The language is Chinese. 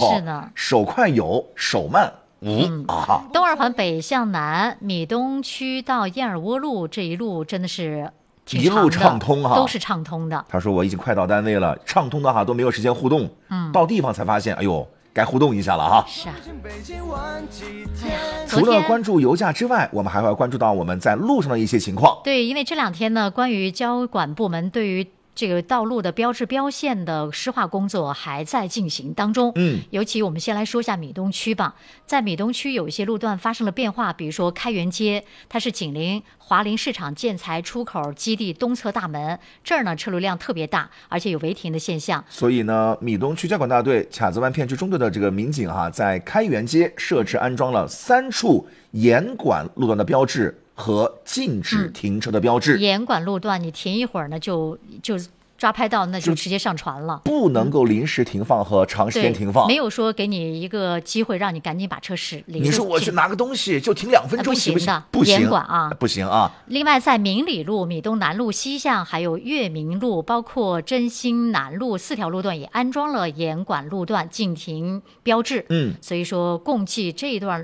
候， 是呢， 手快有，手慢无啊。 东二环北向南，米东区到燕尔窝路这一路真的是挺长的， 一路畅通哈， 都是畅通的。 他说我已经快到单位了，畅通的哈都没有时间互动，到地方才发现，哎呦，该互动一下了哈。 是啊， 除了关注油价之外，我们还会关注到我们在路上的一些情况。 对，因为这2天呢，关于交管部门对于这个道路的标志标线的施划工作还在进行当中。尤其我们先来说一下米东区吧。在米东区有一些路段发生了变化，比如说开元街，它是紧邻华林市场建材出口基地东侧大门，这儿呢车流量特别大，而且有违停的现象。 所以呢，米东区交管大队卡子湾片区中队的这个民警哈，在开元街设置安装了3处严管路段的标志和禁止停车的标志。 严管路段，你停一会儿呢，就抓拍到，那就直接上传了， 不能够临时停放和长时间停放， 没有说给你一个机会让你赶紧把车驶离。 你说我去拿个东西就停2分钟， 不行的， 不行， 严管啊， 不行啊。 另外，在明里路、米东南路西向，还有月明路，包括真兴南路4条路段也安装了严管路段禁停标志。所以说共计这一段